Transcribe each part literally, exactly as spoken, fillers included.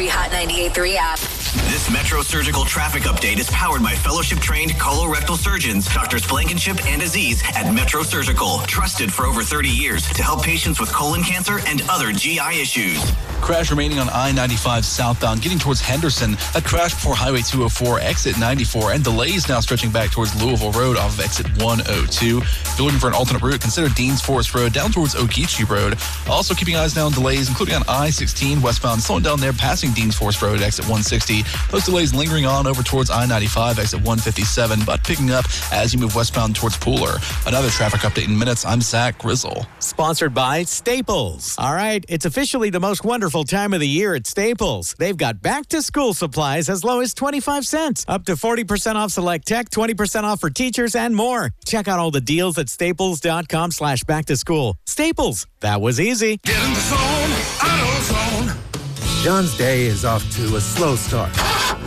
free Hot ninety-eight point three app. This Metro Surgical traffic update is powered by fellowship-trained colorectal surgeons, Doctors Blankenship and Aziz at Metro Surgical, trusted for over thirty years to help patients with colon cancer and other G I issues. Crash remaining on I ninety-five southbound, getting towards Henderson. A crash before Highway two oh four, exit ninety-four, and delays now stretching back towards Louisville Road off of exit one oh two. If you're looking for an alternate route, consider Deans Forest Road down towards Ogeechee Road. Also keeping eyes down on delays, including on I sixteen westbound, slowing down there passing Deans Forest Road, exit one sixty. Those delays lingering on over towards I ninety-five, exit one fifty-seven, but picking up as you move westbound towards Pooler. Another traffic update in minutes. I'm Zach Grizzle. Sponsored by Staples. All right, it's officially the most wonderful time of the year at Staples. They've got back-to-school supplies as low as twenty-five cents, up to forty percent off select tech, twenty percent off for teachers, and more. Check out all the deals at staples.com slash back-to-school. Staples, that was easy. Get in the zone, AutoZone. John's day is off to a slow start.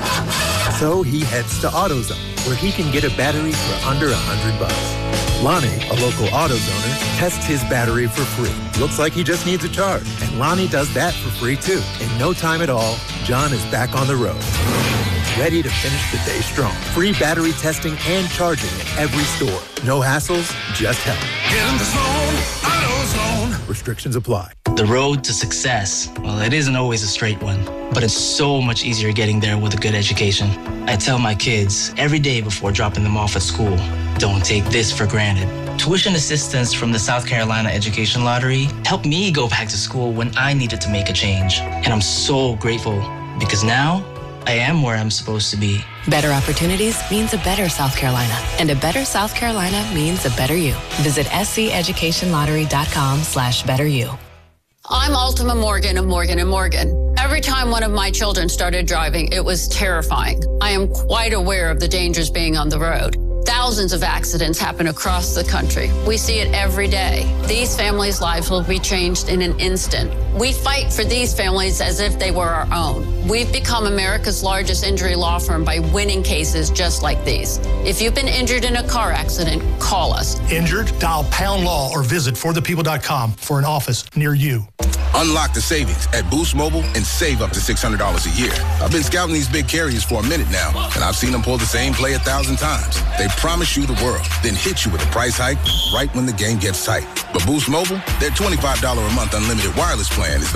So he heads to AutoZone, where he can get a battery for under a hundred bucks. Lonnie, a local AutoZoner, tests his battery for free. Looks like he just needs a charge. And Lonnie does that for free, too. In no time at all, John is back on the road, ready to finish the day strong. Free battery testing and charging at every store. No hassles, just help. Get in the zone, AutoZone. Restrictions apply. The road to success, well, it isn't always a straight one, but it's so much easier getting there with a good education. I tell my kids every day before dropping them off at school, don't take this for granted. Tuition assistance from the South Carolina Education Lottery helped me go back to school when I needed to make a change. And I'm so grateful because now I am where I'm supposed to be. Better opportunities means a better South Carolina. And a better South Carolina means a better you. Visit sceducationlottery.com slash better you. I'm Ultima Morgan of Morgan and Morgan. Every time one of my children started driving, it was terrifying. I am quite aware of the dangers being on the road. Thousands of accidents happen across the country. We see it every day. These families' lives will be changed in an instant. We fight for these families as if they were our own. We've become America's largest injury law firm by winning cases just like these. If you've been injured in a car accident, call us. Injured? Dial pound law or visit for the people dot com for an office near you. Unlock the savings at Boost Mobile and save up to six hundred dollars a year. I've been scouting these big carriers for a minute now, and I've seen them pull the same play a thousand times. They promise you the world, then hit you with a price hike right when the game gets tight. But Boost Mobile, their twenty-five dollars a month unlimited wireless plan is the